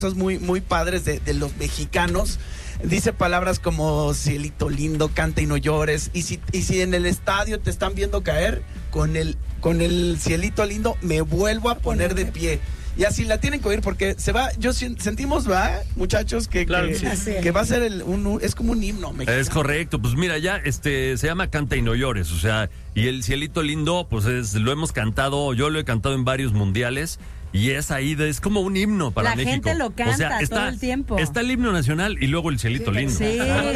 muy, muy padres de los mexicanos. Dice palabras como cielito lindo, canta y no llores. Y si en el estadio te están viendo caer, con el cielito lindo me vuelvo a poner de pie. Y así la tienen que oír porque sentimos, muchachos, que va a ser es como un himno mexicano. Es correcto, pues mira, ya se llama Canta y no llores, o sea, y el cielito lindo, pues lo hemos cantado, yo lo he cantado en varios mundiales. Y es como un himno para México. La gente lo canta todo el tiempo. Está el himno nacional y luego el cielito lindo. Sí.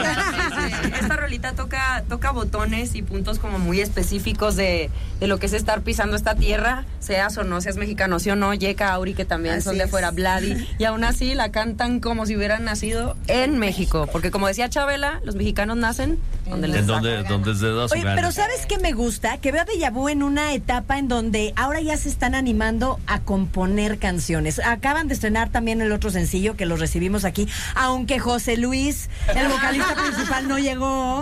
Esta rolita toca botones y puntos como muy específicos de lo que es estar pisando esta tierra, seas o no, seas mexicano, sí o no, Yeka, Auri, que también son de fuera, Vladi, y aún así la cantan como si hubieran nacido en México, porque como decía Chabela, los mexicanos nacen donde les da su Oye, gana. pero ¿sabes qué me gusta? Que veo a Deja Vu en una etapa en donde ahora ya se están animando a componer canciones. Acaban de estrenar también el otro sencillo que los recibimos aquí, aunque José Luis, el vocalista principal, no llegó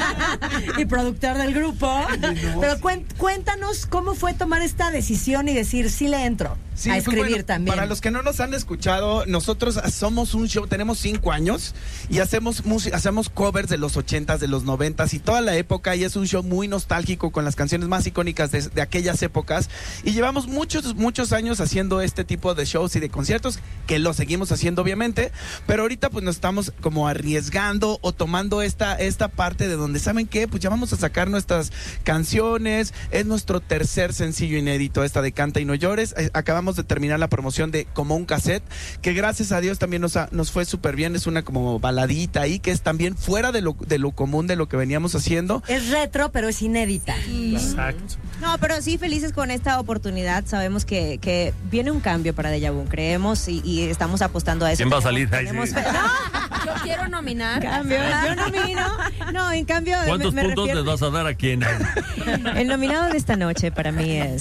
y productor del grupo. Pero cuéntanos cómo fue tomar esta decisión y decir, sí le entro a escribir también. Para los que no nos han escuchado, nosotros somos un show, tenemos 5 años y hacemos covers de los 80s, de los 90s y toda la época, y es un show muy nostálgico con las canciones más icónicas de aquellas épocas, y llevamos muchos años haciendo este tipo de shows y de conciertos, que lo seguimos haciendo obviamente, pero ahorita pues nos estamos como arriesgando o tomando esta parte de donde, ¿saben qué? Pues ya vamos a sacar nuestras canciones, es nuestro tercer sencillo inédito, esta de Canta y no llores. Acabamos de terminar la promoción de Como un cassette, que gracias a Dios también nos fue súper bien, es una como baladita ahí, que es también fuera de lo común de lo que veníamos haciendo. Es retro, pero es inédita. Exacto. No, pero sí felices con esta oportunidad, sabemos que viene un cambio para Deja Vu, creemos y estamos apostando a eso. ¿Quién va a salir? Yo quiero nominar. Cambio, yo nomino. No, en cambio. ¿Cuántos puntos les vas a dar a quién? El nominado de esta noche para mí es.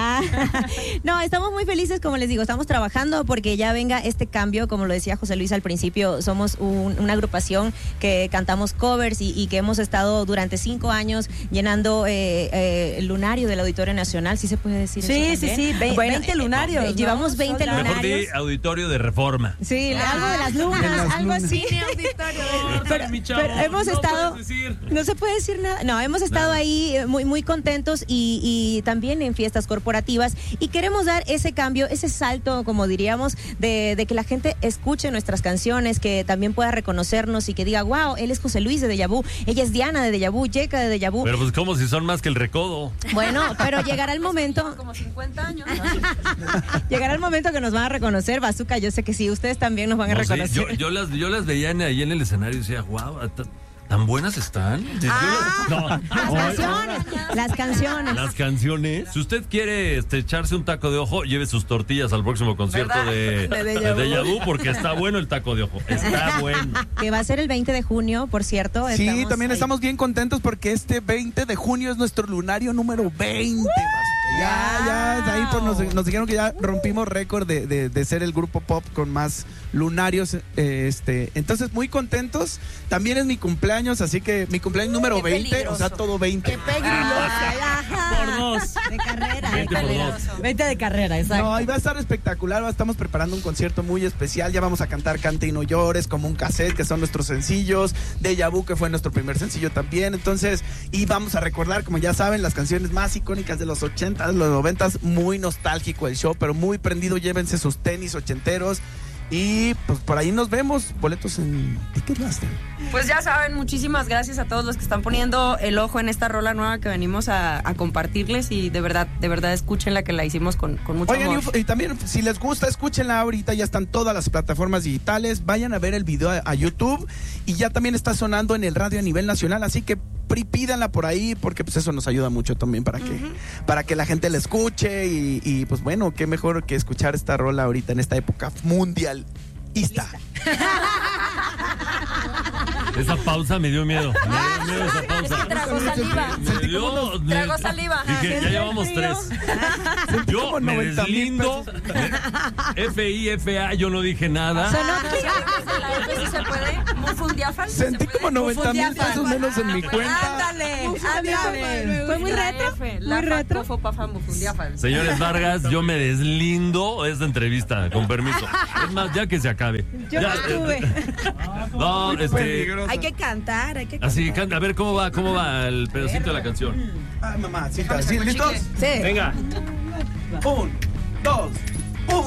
No, estamos muy felices, como les digo, estamos trabajando porque ya venga este cambio, como lo decía José Luis al principio, somos una agrupación que cantamos covers y que hemos estado durante 5 años llenando el lunario del Auditorio Nacional, ¿sí se puede decir eso? Sí, 20 lunarios. Llevamos 20 lunarios. Mejor di Auditorio de Reforma. Sí, algo de las lunas, algo así. Pero hemos estado, no se puede decir nada. No, hemos estado ahí muy, muy contentos y también en fiestas corporativas, y queremos dar ese cambio, ese salto, como diríamos, de que la gente escuche nuestras canciones, que también pueda reconocernos y que diga, wow, él es José Luis de Deja Vu, ella es Diana de Deja Vu, Yeka de Deja Vu. Pero pues como si son más que el recodo. Bueno, pero llegará el momento. Como 50 años. Llegará el momento que nos van a reconocer, Bazooka, yo sé que sí, ustedes también nos van a reconocer. Sí, yo las veía ahí en el escenario y decía, wow, ¿tan buenas están? Las canciones. Las canciones. Si usted quiere echarse un taco de ojo, lleve sus tortillas al próximo concierto de Deja Vu, porque está bueno el taco de ojo. Está bueno. Que va a ser el 20 de junio, por cierto. Sí, también estamos bien contentos porque este 20 de junio es nuestro lunario número 20. Ya, ahí pues nos dijeron que ya rompimos récord de ser el grupo pop con más lunarios. Entonces, muy contentos. También es mi cumpleaños, así que mi cumpleaños número 20, peligroso. O sea, todo 20. ¡Qué peligroso! Por 2. De carrera, 20 por 2. 20 de carrera, exacto. No, y va a estar espectacular. Estamos preparando un concierto muy especial. Ya vamos a cantar Canta y no llores, Como un cassette, que son nuestros sencillos. Deja Vu, que fue nuestro primer sencillo también. Entonces, y vamos a recordar, como ya saben, las canciones más icónicas de los 80s, los 90s. Muy nostálgico el show, pero muy prendido. Llévense sus tenis ochenteros. Y pues por ahí nos vemos. Boletos en Ticketmaster. Pues ya saben, muchísimas gracias a todos los que están poniendo el ojo en esta rola nueva que venimos a compartirles, y de verdad escúchenla, que la hicimos con mucho amor. Y también, si les gusta, escúchenla ahorita, ya están todas las plataformas digitales, vayan a ver el video a YouTube, y ya también está sonando en el radio a nivel nacional, así que pídanla por ahí, porque pues eso nos ayuda mucho también para que la gente la escuche, y pues bueno, qué mejor que escuchar esta rola ahorita en esta época mundialista. Esa pausa me dio miedo. Me dio miedo esa pausa. Trago saliva. Trago saliva. Dije, ya llevamos 3. Yo me deslindo. FIFA, yo no dije nada. ¿Sí se puede? Mufundiafal. Sentí como 90,000 pesos menos en mi cuenta. Ándale. Fue muy retro. Muy retro. Señores Vargas, yo me deslindo de esta entrevista, con permiso. Es más, ya que se acabe. Yo Ya, estuve. No, Hay que cantar, Así, a ver cómo va el pedacito de la canción. Ay, mamá, ¿sí, ¿listos? Sí. Venga. 1, 2,